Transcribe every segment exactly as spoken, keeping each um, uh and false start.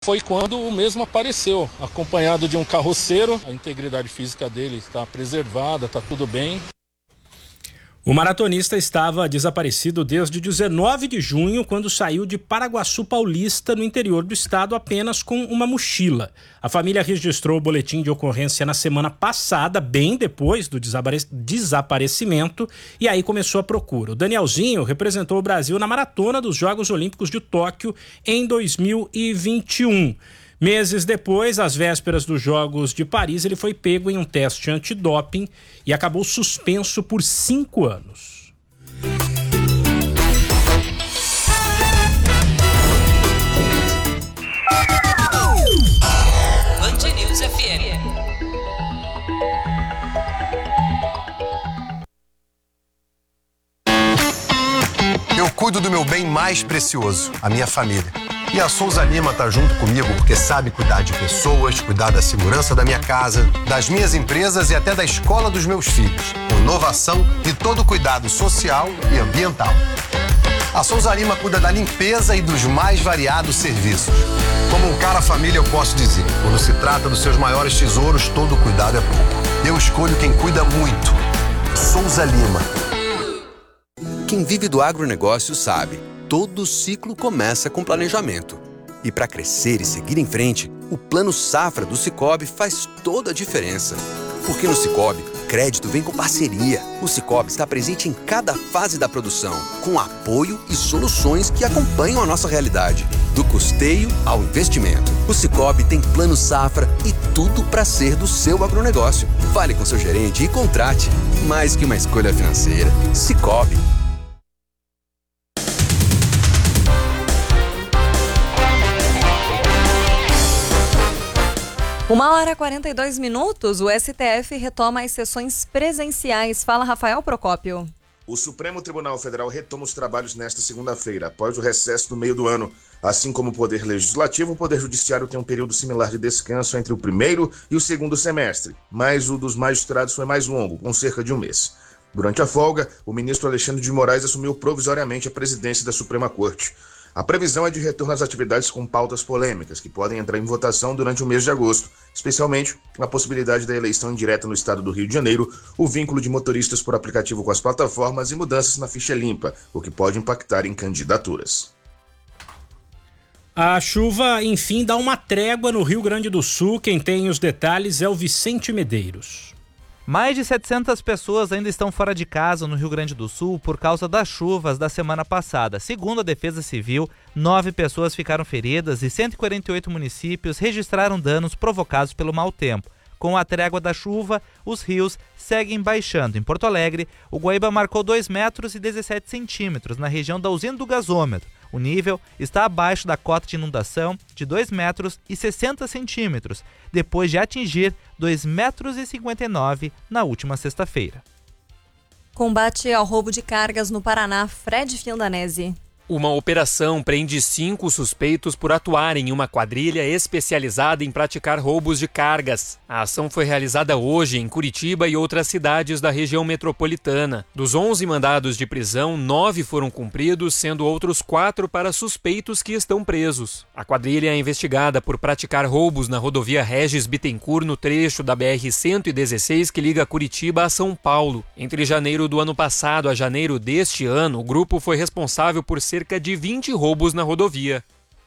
foi quando o mesmo apareceu, acompanhado de um carroceiro. A integridade física dele está preservada, está tudo bem. O maratonista estava desaparecido desde dezenove de junho, quando saiu de Paraguaçu Paulista, no interior do estado, apenas com uma mochila. A família registrou o boletim de ocorrência na semana passada, bem depois do desaparecimento, e aí começou a procura. O Danielzinho representou o Brasil na maratona dos Jogos Olímpicos de Tóquio em dois mil e vinte e um. Meses depois, às vésperas dos Jogos de Paris, ele foi pego em um teste antidoping e acabou suspenso por cinco anos. Band News F M. Eu cuido do meu bem mais precioso, a minha família. E a Souza Lima tá junto comigo porque sabe cuidar de pessoas, cuidar da segurança da minha casa, das minhas empresas e até da escola dos meus filhos. Com inovação e todo cuidado social e ambiental. A Souza Lima cuida da limpeza e dos mais variados serviços. Como um cara família, eu posso dizer, quando se trata dos seus maiores tesouros, todo cuidado é pouco. Eu escolho quem cuida muito. Souza Lima. Quem vive do agronegócio sabe. Todo ciclo começa com planejamento. E para crescer e seguir em frente, o Plano Safra do Sicoob faz toda a diferença. Porque no Sicoob, crédito vem com parceria. O Sicoob está presente em cada fase da produção, com apoio e soluções que acompanham a nossa realidade. Do custeio ao investimento. O Sicoob tem Plano Safra e tudo para ser do seu agronegócio. Fale com seu gerente e contrate. Mais que uma escolha financeira. Sicoob. Uma hora e quarenta e dois minutos, o S T F retoma as sessões presenciais. Fala, Rafael Procópio. O Supremo Tribunal Federal retoma os trabalhos nesta segunda-feira, após o recesso do meio do ano. Assim como o Poder Legislativo, o Poder Judiciário tem um período similar de descanso entre o primeiro e o segundo semestre, mas o dos magistrados foi mais longo, com cerca de um mês. Durante a folga, o ministro Alexandre de Moraes assumiu provisoriamente a presidência da Suprema Corte. A previsão é de retorno às atividades com pautas polêmicas, que podem entrar em votação durante o mês de agosto, especialmente a possibilidade da eleição indireta no estado do Rio de Janeiro, o vínculo de motoristas por aplicativo com as plataformas e mudanças na ficha limpa, o que pode impactar em candidaturas. A chuva, enfim, dá uma trégua no Rio Grande do Sul. Quem tem os detalhes é o Vicente Medeiros. Mais de setecentas pessoas ainda estão fora de casa no Rio Grande do Sul por causa das chuvas da semana passada. Segundo a Defesa Civil, nove pessoas ficaram feridas e cento e quarenta e oito municípios registraram danos provocados pelo mau tempo. Com a trégua da chuva, os rios seguem baixando. Em Porto Alegre, o Guaíba marcou dois metros e dezessete centímetros na região da usina do gasômetro. O nível está abaixo da cota de inundação de dois metros e sessenta centímetros, depois de atingir dois metros e cinquenta e nove na última sexta-feira. Combate ao roubo de cargas no Paraná, Fred Fiandanese. Uma operação prende cinco suspeitos por atuarem em uma quadrilha especializada em praticar roubos de cargas. A ação foi realizada hoje em Curitiba e outras cidades da região metropolitana. Dos onze mandados de prisão, nove foram cumpridos, sendo outros quatro para suspeitos que estão presos. A quadrilha é investigada por praticar roubos na rodovia Regis Bittencourt, no trecho da B R cento e dezesseis que liga Curitiba a São Paulo. Entre janeiro do ano passado a janeiro deste ano, o grupo foi responsável por ser cerca de vinte roubos na rodovia.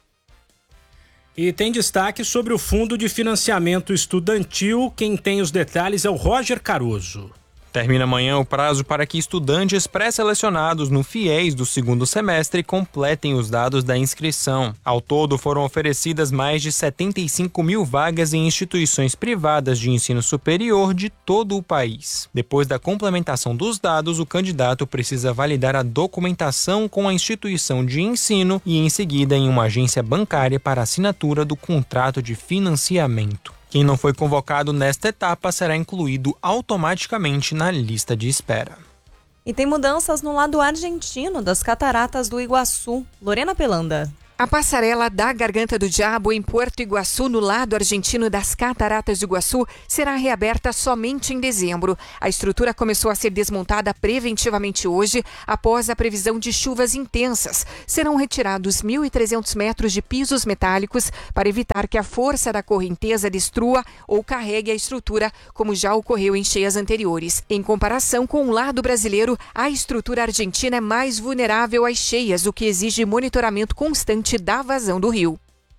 E tem destaque sobre o Fundo de Financiamento Estudantil. Quem tem os detalhes é o Roger Caruso. Termina amanhã o prazo para que estudantes pré-selecionados no FIES do segundo semestre completem os dados da inscrição. Ao todo, foram oferecidas mais de setenta e cinco mil vagas em instituições privadas de ensino superior de todo o país. Depois da complementação dos dados, o candidato precisa validar a documentação com a instituição de ensino e, em seguida, em uma agência bancária para assinatura do contrato de financiamento. Quem não foi convocado nesta etapa será incluído automaticamente na lista de espera. E tem mudanças no lado argentino das Cataratas do Iguaçu. Lorena Pelanda. A A passarela da Garganta do Diabo em Porto Iguaçu, no lado argentino das Cataratas do Iguaçu, será reaberta somente em dezembro. A estrutura começou a ser desmontada preventivamente hoje, após a previsão de chuvas intensas. Serão retirados mil e trezentos metros de pisos metálicos para evitar que a força da correnteza destrua ou carregue a estrutura, como já ocorreu em cheias anteriores. Em comparação com o lado brasileiro, a estrutura argentina é mais vulnerável às cheias, o que exige monitoramento constante da vazão do rio.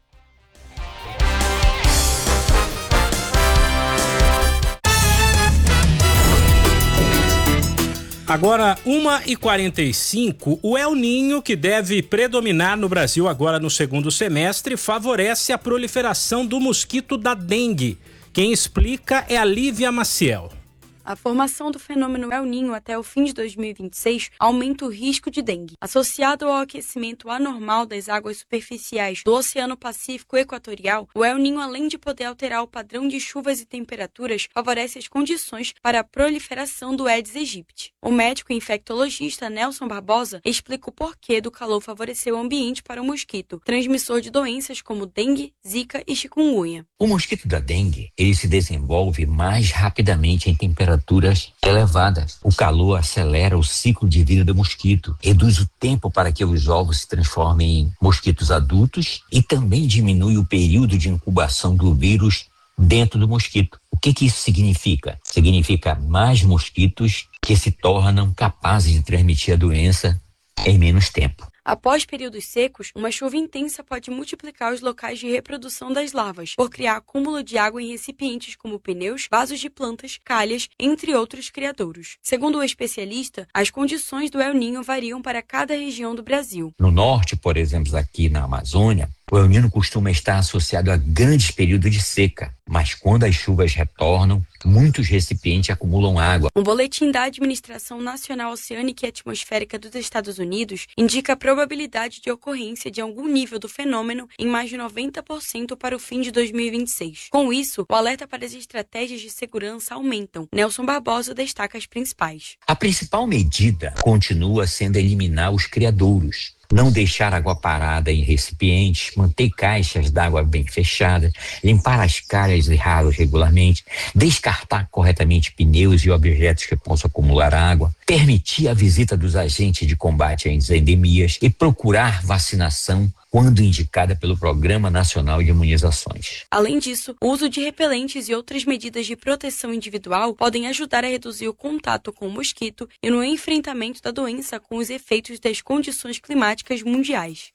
Agora, uma e quarenta e cinco, o El Niño, que deve predominar no Brasil agora no segundo semestre, favorece a proliferação do mosquito da dengue. Quem explica é a Lívia Maciel. A formação do fenômeno El Niño até o fim de dois mil e vinte e seis aumenta o risco de dengue. Associado ao aquecimento anormal das águas superficiais do Oceano Pacífico Equatorial, o El Niño, além de poder alterar o padrão de chuvas e temperaturas, favorece as condições para a proliferação do Aedes aegypti. O médico infectologista Nelson Barbosa explica o porquê do calor favorecer o ambiente para o mosquito, transmissor de doenças como dengue, zika e chikungunya. O mosquito da dengue, ele se desenvolve mais rapidamente em temperaturas temperaturas elevadas. O calor acelera o ciclo de vida do mosquito, reduz o tempo para que os ovos se transformem em mosquitos adultos e também diminui o período de incubação do vírus dentro do mosquito. O que que isso significa? Significa mais mosquitos que se tornam capazes de transmitir a doença em menos tempo. Após períodos secos, uma chuva intensa pode multiplicar os locais de reprodução das larvas, por criar acúmulo de água em recipientes como pneus, vasos de plantas, calhas, entre outros criadouros. Segundo o especialista, as condições do El Niño variam para cada região do Brasil. No norte, por exemplo, aqui na Amazônia, o El Niño costuma estar associado a grandes períodos de seca, mas quando as chuvas retornam, muitos recipientes acumulam água. Um boletim da Administração Nacional Oceânica e Atmosférica dos Estados Unidos indica a probabilidade de ocorrência de algum nível do fenômeno em mais de noventa por cento para o fim de dois mil e vinte e seis. Com isso, o alerta para as estratégias de segurança aumentam. Nelson Barbosa destaca as principais. A principal medida continua sendo eliminar os criadouros. Não deixar água parada em recipientes, manter caixas d'água bem fechadas, limpar as calhas e ralos regularmente, descartar corretamente pneus e objetos que possam acumular água, permitir a visita dos agentes de combate às endemias e procurar vacinação quando indicada pelo Programa Nacional de Imunizações. Além disso, o uso de repelentes e outras medidas de proteção individual podem ajudar a reduzir o contato com o mosquito e no enfrentamento da doença com os efeitos das condições climáticas mundiais.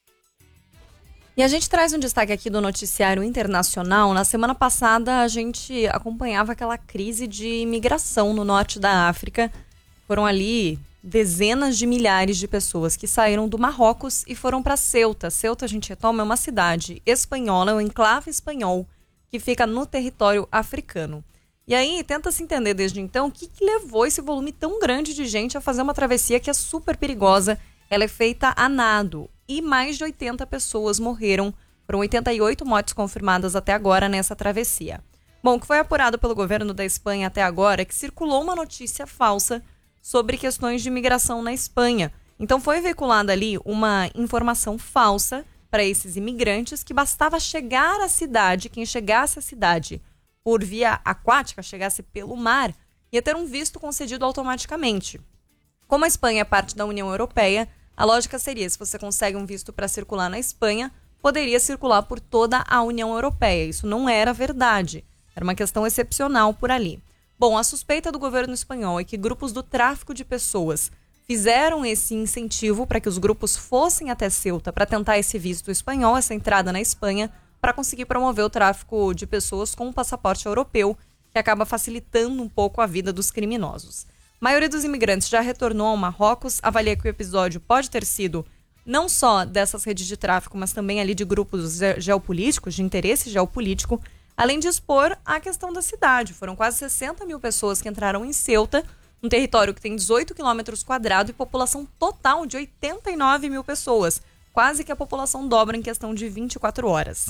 E a gente traz um destaque aqui do noticiário internacional. Na semana passada, a gente acompanhava aquela crise de imigração no norte da África. Foram ali dezenas de milhares de pessoas que saíram do Marrocos e foram para Ceuta. Ceuta, a gente retoma, é uma cidade espanhola, é um enclave espanhol que fica no território africano. E aí tenta-se entender desde então o que, que levou esse volume tão grande de gente a fazer uma travessia que é super perigosa. Ela é feita a nado e mais de oitenta pessoas morreram. Foram oitenta e oito mortes confirmadas até agora nessa travessia. Bom, o que foi apurado pelo governo da Espanha até agora é que circulou uma notícia falsa sobre questões de imigração na Espanha. Então foi veiculada ali uma informação falsa para esses imigrantes que bastava chegar à cidade, quem chegasse à cidade por via aquática, chegasse pelo mar, ia ter um visto concedido automaticamente. Como a Espanha é parte da União Europeia, a lógica seria, se você consegue um visto para circular na Espanha, poderia circular por toda a União Europeia. Isso não era verdade, era uma questão excepcional por ali. Bom, a suspeita do governo espanhol é que grupos do tráfico de pessoas fizeram esse incentivo para que os grupos fossem até Ceuta para tentar esse visto espanhol, essa entrada na Espanha, para conseguir promover o tráfico de pessoas com um passaporte europeu, que acaba facilitando um pouco a vida dos criminosos. A maioria dos imigrantes já retornou ao Marrocos, avalia que o episódio pode ter sido não só dessas redes de tráfico, mas também ali de grupos geopolíticos, de interesse geopolítico, além de expor a questão da cidade. Foram quase sessenta mil pessoas que entraram em Ceuta, um território que tem dezoito quilômetros quadrados e população total de oitenta e nove mil pessoas. Quase que a população dobra em questão de vinte e quatro horas.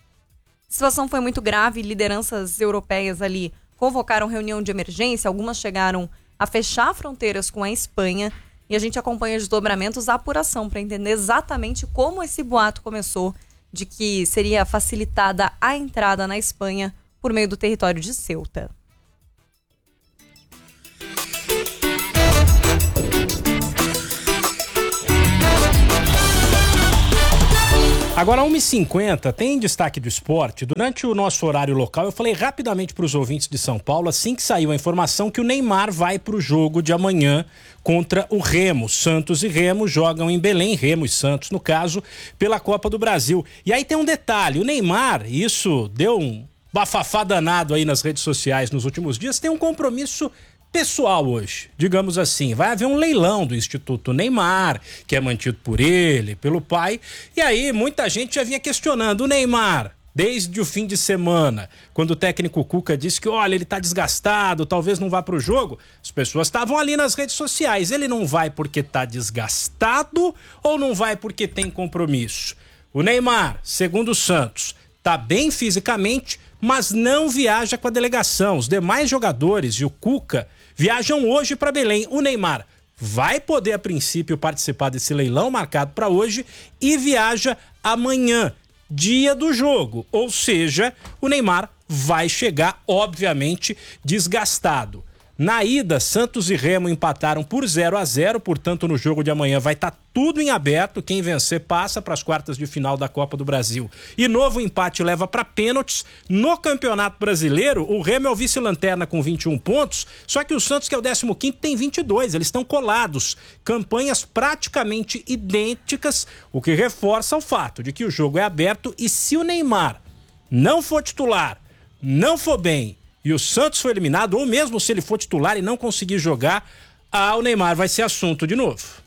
A situação foi muito grave, lideranças europeias ali convocaram reunião de emergência, algumas chegaram a fechar fronteiras com a Espanha E a gente acompanha os desdobramentos, a apuração, para entender exatamente como esse boato começou, de que seria facilitada a entrada na Espanha por meio do território de Ceuta. Agora, uma e cinquenta, tem destaque do esporte. Durante o nosso horário local, eu falei rapidamente para os ouvintes de São Paulo, assim que saiu a informação, que o Neymar vai para o jogo de amanhã contra o Remo. Santos e Remo jogam em Belém, Remo e Santos, no caso, pela Copa do Brasil. E aí tem um detalhe, o Neymar, isso deu um bafafá danado aí nas redes sociais nos últimos dias, tem um compromisso pessoal hoje, digamos assim. Vai haver um leilão do Instituto Neymar, que é mantido por ele, pelo pai, e aí muita gente já vinha questionando o Neymar desde o fim de semana, quando o técnico Cuca disse que, olha, ele tá desgastado, talvez não vá pro jogo. As pessoas estavam ali nas redes sociais, ele não vai porque tá desgastado ou não vai porque tem compromisso? O Neymar, segundo o Santos, tá bem fisicamente, mas não viaja com a delegação. Os demais jogadores e o Cuca viajam hoje para Belém. O Neymar vai poder, a princípio, participar desse leilão marcado para hoje e viaja amanhã, dia do jogo. Ou seja, o Neymar vai chegar, obviamente, desgastado. Na ida, Santos e Remo empataram por zero a zero, portanto, no jogo de amanhã vai estar tudo em aberto. Quem vencer passa para as quartas de final da Copa do Brasil. E novo empate leva para pênaltis. No Campeonato Brasileiro, o Remo é o vice-lanterna com vinte e um pontos, só que o Santos, que é o décimo quinto, tem vinte e dois. Eles estão colados. Campanhas praticamente idênticas, o que reforça o fato de que o jogo é aberto e se o Neymar não for titular, não for bem, e o Santos foi eliminado, ou mesmo se ele for titular e não conseguir jogar, ah, o Neymar vai ser assunto de novo.